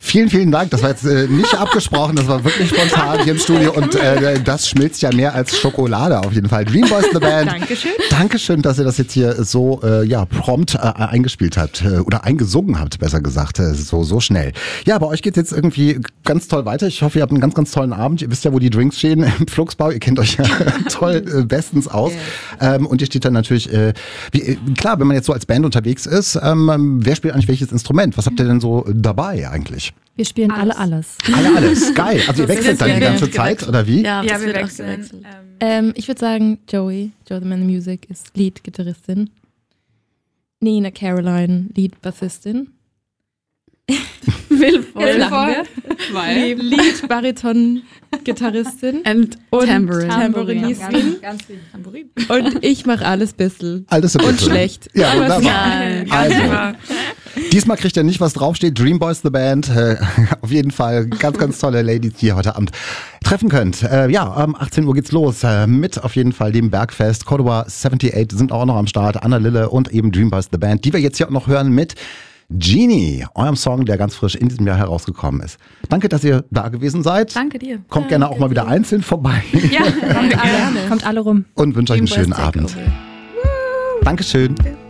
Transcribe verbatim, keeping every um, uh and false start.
Vielen, vielen Dank. Das war jetzt äh, nicht abgesprochen, das war wirklich spontan hier im Studio und äh, das schmilzt ja mehr als Schokolade auf jeden Fall. Dreamboys The Band. Dankeschön. Dankeschön, dass ihr das jetzt hier so äh, ja prompt äh, eingespielt habt äh, oder eingesungen habt, besser gesagt, äh, so so schnell. Ja, bei euch geht's jetzt irgendwie ganz toll weiter. Ich hoffe, ihr habt einen ganz, ganz tollen Abend. Ihr wisst ja, wo die Drinks stehen im Flugsbau. Ihr kennt euch ja toll äh, bestens aus. Yeah. Ähm, und ihr steht dann natürlich, äh, wie, äh, klar, wenn man jetzt so als Band unterwegs ist, ähm, wer spielt eigentlich welches Instrument? Was habt ihr denn so dabei eigentlich? Wir spielen alles. alle alles. Alle alles, geil. Also ihr wechselt dann die ganze Zeit, oder wie? Ja, ja wir wechseln. Ähm, ich würde sagen, Joey, Joey the Man of Music ist Lead-Gitarristin. Nina Caroline, Lead-Bassistin. Wilford, Lead-Bariton-Gitarristin. Und Tambourine. Tambourinisten. Tambourine. Und ich mache alles bisschen. Alles ein Und bisschen. schlecht. Ja, Aber wunderbar. Also, diesmal kriegt ihr nicht, was draufsteht. Dreamboys The Band. Äh, auf jeden Fall ganz, ganz tolle Ladies, die ihr heute Abend treffen könnt. Äh, ja, um achtzehn Uhr geht's los äh, mit auf jeden Fall dem Bergfest. Cordoba achtundsiebzig sind auch noch am Start. Anna Lille und eben Dreamboys The Band, die wir jetzt hier auch noch hören mit Genie, eurem Song, der ganz frisch in diesem Jahr herausgekommen ist. Danke, dass ihr da gewesen seid. Danke dir. Kommt ja, gerne auch mal wieder dir. einzeln vorbei. Ja, kommt alle, kommt alle rum. Und wünsche euch einen schönen Abend. Dankeschön.